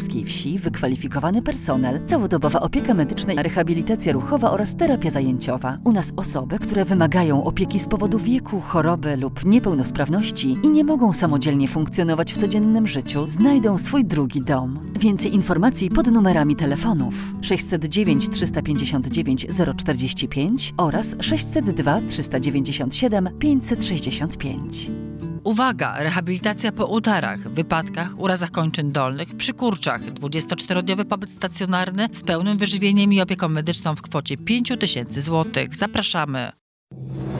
polskiej wsi, wykwalifikowany personel, całodobowa opieka medyczna, rehabilitacja ruchowa oraz terapia zajęciowa. U nas osoby, które wymagają opieki z powodu wieku, choroby lub niepełnosprawności i nie mogą samodzielnie funkcjonować w codziennym życiu, znajdą swój drugi dom. Więcej informacji pod numerami telefonów 609 359 045 oraz 602 397 565. Uwaga! Rehabilitacja po udarach, wypadkach, urazach kończyn dolnych, przy kurczach. 24-dniowy pobyt stacjonarny z pełnym wyżywieniem i opieką medyczną w kwocie 5 000 złotych. Zapraszamy!